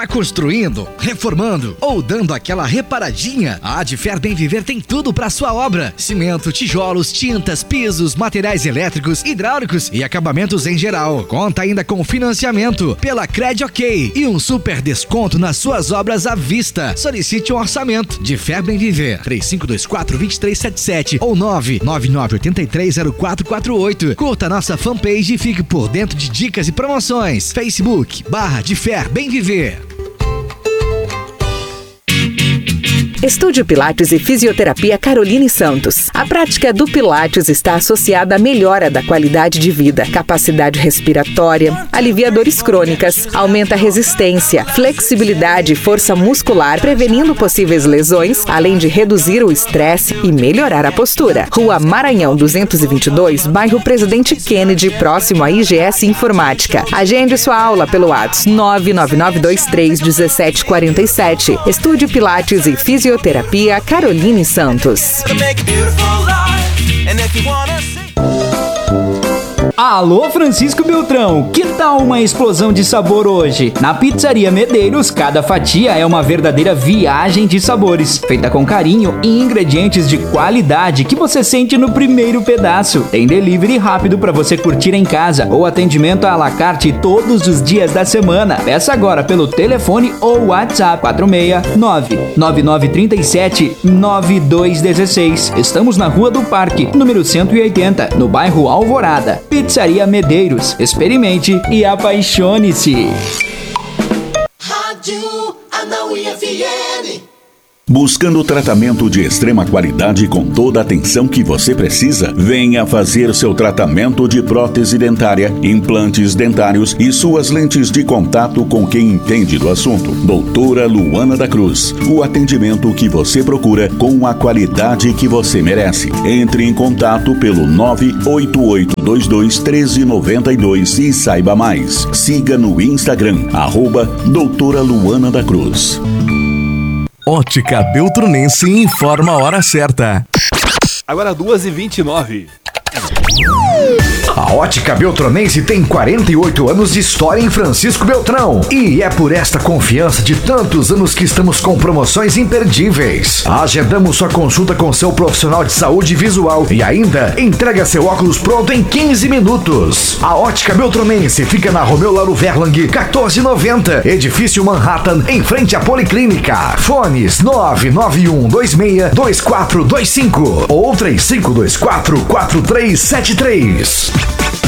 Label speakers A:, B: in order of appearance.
A: Tá construindo, reformando ou dando aquela reparadinha? A Adfer Bem Viver tem tudo para sua obra: cimento, tijolos, tintas, pisos, materiais elétricos, hidráulicos e acabamentos em geral. Conta ainda com financiamento pela Cred OK e um super desconto nas suas obras à vista. Solicite um orçamento. Adfer Bem Viver, 3524-2377 ou 999830448. Curta nossa fanpage e fique por dentro de dicas e promoções. Facebook/Adfer Bem Viver.
B: Estúdio Pilates e Fisioterapia Caroline Santos. A prática do Pilates está associada à melhora da qualidade de vida, capacidade respiratória, alivia dores crônicas, aumenta a resistência, flexibilidade e força muscular, prevenindo possíveis lesões, além de reduzir o estresse e melhorar a postura. Rua Maranhão 222, bairro Presidente Kennedy, próximo à IGS Informática. Agende sua aula pelo WhatsApp 999231747. Estúdio Pilates e Fisioterapia Caroline Santos.
C: Alô, Francisco Beltrão, que tal uma explosão de sabor hoje? Na Pizzaria Medeiros, cada fatia é uma verdadeira viagem de sabores, feita com carinho e ingredientes de qualidade que você sente no primeiro pedaço. Tem delivery rápido para você curtir em casa ou atendimento à la carte todos os dias da semana. Peça agora pelo telefone ou WhatsApp 469-9937-9216. Estamos na Rua do Parque, número 180, no bairro Alvorada. Pizzaria Medeiros. Experimente e apaixone-se.
D: Rádio Anauí FM.
E: Buscando tratamento de extrema qualidade com toda a atenção que você precisa? Venha fazer seu tratamento de prótese dentária, implantes dentários e suas lentes de contato com quem entende do assunto. Doutora Luana da Cruz. O atendimento que você procura com a qualidade que você merece. Entre em contato pelo 988221392 e saiba mais. Siga no Instagram, @Doutora Luana da Cruz.
F: Ótica Beltronense informa a hora certa.
G: Agora 2h29.
A: A Ótica Beltronense tem 48 anos de história em Francisco Beltrão. E é por esta confiança de tantos anos que estamos com promoções imperdíveis. Agendamos sua consulta com seu profissional de saúde visual e ainda entrega seu óculos pronto em 15 minutos. A Ótica Beltronense fica na Romeu Lauro Verlang, 1490, Edifício Manhattan, em frente à Policlínica. Fones 991262425 ou 35244373.